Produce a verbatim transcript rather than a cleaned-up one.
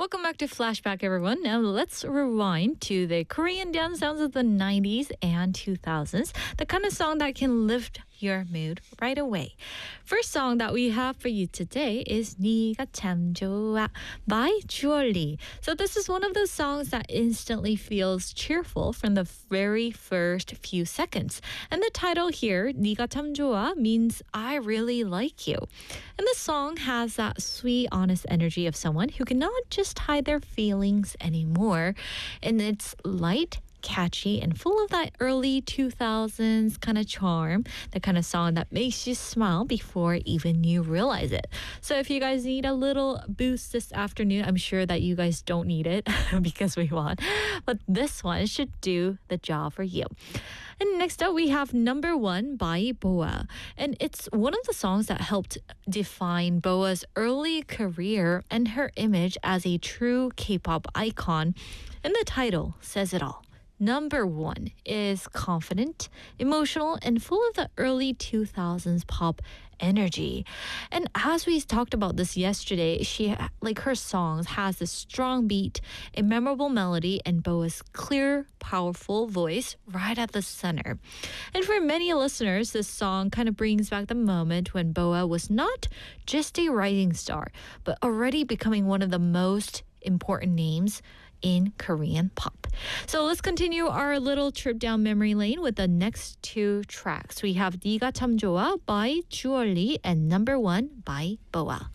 Welcome back to Flashback, everyone. Now let's rewind to the Korean dance sounds of the nineties and two thousands, the kind of song that can lift your mood right away. First song that we have for you today is 네가 참 좋아 by Julie. So this is one of those songs that instantly feels cheerful from the very first few seconds. And the title here, 네가 참 좋아, means I really like you. And the song has that sweet, honest energy of someone who cannot just hide their feelings anymore. And it's light, catchy, and full of that early two thousands kind of charm, the kind of song that makes you smile before even you realize it. So if you guys need a little boost this afternoon, I'm sure that you guys don't need it because we won, but this one should do the job for you. And next up, we have Number One by Boa. And it's one of the songs that helped define Boa's early career and her image as a true K-pop icon. And the title says it all. Number One is confident, emotional, and full of the early two thousands pop energy. And as we talked about this yesterday, she like her songs has a strong beat, a memorable melody, and Boa's clear, powerful voice right at the center. And for many listeners, this song kind of brings back the moment when Boa was not just a rising star, but already becoming one of the most important names in Korean pop. So let's continue our little trip down memory lane with the next two tracks. We have 네가 참 좋아 by Julie and Number One by Boa.